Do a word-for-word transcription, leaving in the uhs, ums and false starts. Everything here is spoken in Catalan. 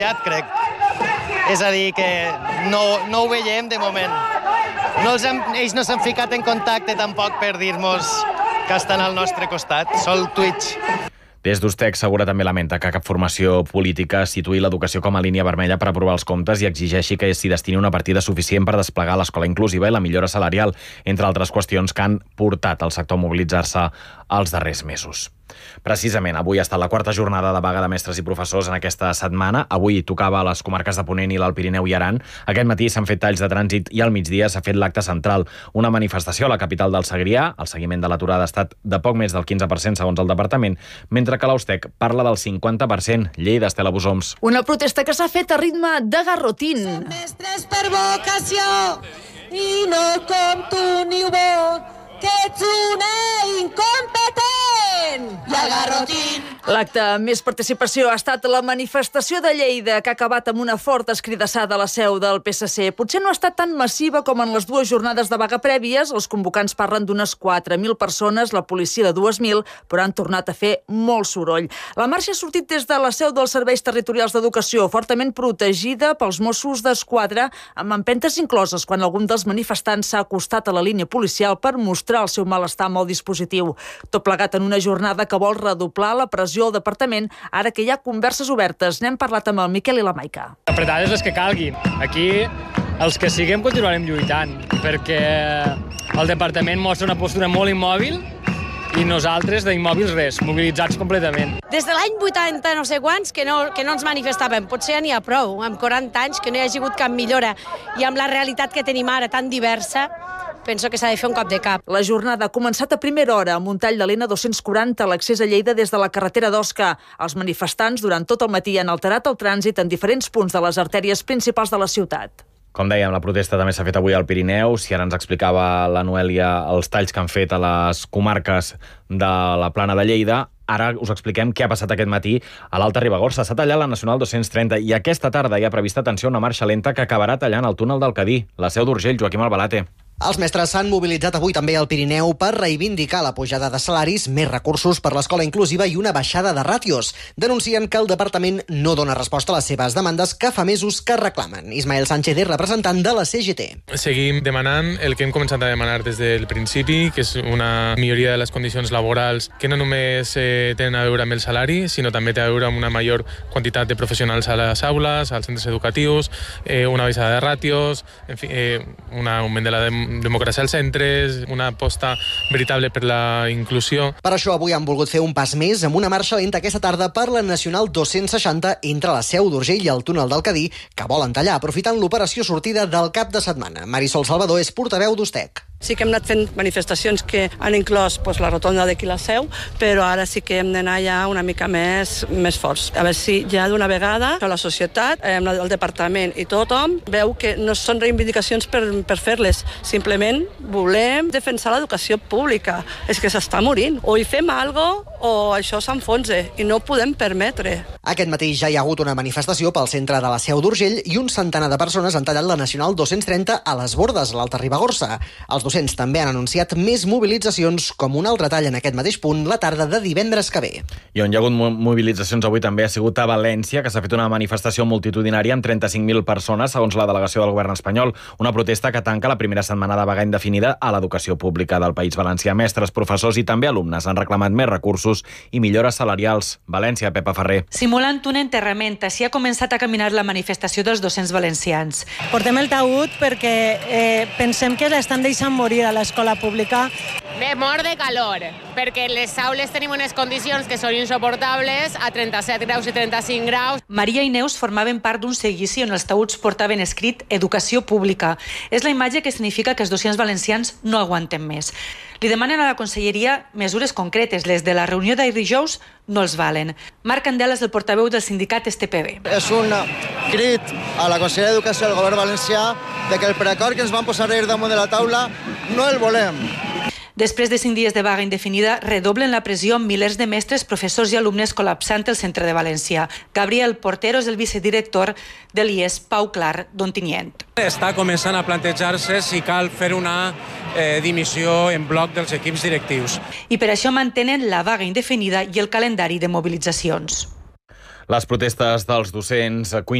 crec. És a dir, que no, no ho veiem de moment. No els hem, ells no s'han ficat en contacte tampoc per dir-nos que estan al nostre costat, sol Twitch. Des d'Ustec Segura també lamenta que cap formació política situï l'educació com a línia vermella per aprovar els comptes i exigeixi que s'hi destini una partida suficient per desplegar l'escola inclusiva i la millora salarial, entre altres qüestions que han portat el sector a mobilitzar-se els darrers mesos. Precisament, avui ha estat la quarta jornada de vaga de mestres i professors en aquesta setmana. Avui tocava a les comarques de Ponent i l'Alt Pirineu i Aran. Aquest matí s'han fet talls de trànsit i al migdia s'ha fet l'acte central. Una manifestació a la capital del Segrià. El seguiment de l'aturada ha estat de poc més del quinze per cent segons el departament, mentre que l'Austec parla del cinquanta per cent. Lleida, Estela Bosoms. Una protesta que s'ha fet a ritme de garrotín. Som mestres per vocació i no com tu ni bo, que ets una incompetent i el garrotín. L'acte amb més participació ha estat la manifestació de Lleida, que ha acabat amb una forta escridassada a la seu del P S C. Potser no ha estat tan massiva com en les dues jornades de vaga prèvies. Els convocants parlen d'unes quatre mil persones, la policia de dues mil, però han tornat a fer molt soroll. La marxa ha sortit des de la seu dels Serveis Territorials d'Educació, fortament protegida pels Mossos d'Esquadra, amb empentes incloses quan algun dels manifestants s'ha acostat a la línia policial per mostrar el seu malestar amb el dispositiu. Tot plegat en una jornada que vol redoblar la pressió al departament, ara que hi ha converses obertes. N'hem parlat amb el Miquel i la Maica. Apretades les que calguin. Aquí, els que siguem, continuarem lluitant, perquè el departament mostra una postura molt immòbil i nosaltres d'immòbils res, mobilitzats completament. Des de l'any vuitanta no sé quants que no, que no ens manifestàvem. Potser ja n'hi ha prou, amb quaranta anys que no hi hagi hagut cap millora i amb la realitat que tenim ara tan diversa, penso que s'ha de fer un cop de cap. La jornada ha començat a primera hora amb un tall de l'N dos-cents quaranta a l'accés a Lleida des de la carretera d'Osca. Els manifestants durant tot el matí han alterat el trànsit en diferents punts de les artèries principals de la ciutat. Com dèiem, la protesta també s'ha fet avui al Pirineu. Si ara ens explicava la Noèlia els talls que han fet a les comarques de la Plana de Lleida, ara us expliquem què ha passat aquest matí a l'Alta Ribagorça. S'ha tallat la Nacional dos-cents trenta i aquesta tarda hi ha prevista, atenció, una marxa lenta que acabarà tallant el túnel del Cadí. La Seu d'Urgell, Joaquim Albalate. Els mestres s'han mobilitzat avui també al Pirineu per reivindicar la pujada de salaris, més recursos per l'escola inclusiva i una baixada de ràtios. Denuncien que el departament no dona resposta a les seves demandes que fa mesos que reclamen. Ismael Sánchez és representant de la C G T. Seguim demanant el que hem començat a demanar des del principi, que és una milloria de les condicions laborals que no només eh, tenen a veure amb el salari, sinó també té a veure amb una major quantitat de professionals a les aules, als centres educatius, eh, una baixada de ràtios, en fi, eh, un augment de la dem democràcia als centres, una aposta veritable per la inclusió. Per això avui han volgut fer un pas més amb una marxa lenta aquesta tarda per la Nacional dos-cents seixanta entre la Seu d'Urgell i el túnel del Cadí, que volen tallar aprofitant l'operació sortida del cap de setmana. Marisol Salvador és portaveu d'Ustec. Sí que hem anat fent manifestacions que han inclòs pues, la rotonda d'aquí la Seu, però ara sí que hem d'anar ja una mica més, més forts. A veure si ja d'una vegada la societat, el departament i tothom veu que no són reivindicacions per, per fer-les, simplement volem defensar l'educació pública. És que s'està morint. O hi fem alguna cosa o això s'enfonsa i no ho podem permetre. Aquest matí ja hi ha hagut una manifestació pel centre de la Seu d'Urgell i un centenar de persones han tallat la Nacional dos-cents trenta a les Bordes, a l'Alta Ribagorça. Els docents també han anunciat més mobilitzacions, com un altre tall en aquest mateix punt la tarda de divendres que ve. I on hi ha hagut mobilitzacions avui també ha sigut a València, que s'ha fet una manifestació multitudinària amb trenta-cinc mil persones, segons la delegació del govern espanyol. Una protesta que tanca la primera setmana de vaga indefinida a l'educació pública del País Valencià. Mestres, professors i també alumnes han reclamat més recursos i millores salarials. València, Pepa Ferrer. Simulant un enterrament, així ha començat a caminar la manifestació dels docents valencians. Portem el taüt perquè eh, pensem que l'estan deixant morir a l'escola pública. Me mor de calor, perquè les aules tenim unes condicions que són insuportables a trenta-set graus i trenta-cinc graus. Maria i Neus formaven part d'un seguici on els taüts portaven escrit Educació Pública. És la imatge que significa que els docents valencians no aguanten més. Li demanen a la Conselleria mesures concretes. Les de la reunió d'ahir dijous no els valen. Marc Candela és el portaveu del sindicat S T P B. És un crit a la Conselleria d'Educació del Govern valencià de que el preacord que ens van posar ahir damunt de la taula no el volem. Després de cinc dies de vaga indefinida, redoblen la pressió amb milers de mestres, professors i alumnes col·lapsant el centre de València. Gabriel Portero és el vicedirector de l'I E S Pau Clar d'Ontinyent. Està començant a plantejar-se si cal fer una eh, dimissió en bloc dels equips directius. I per això mantenen la vaga indefinida i el calendari de mobilitzacions. Les protestes dels docents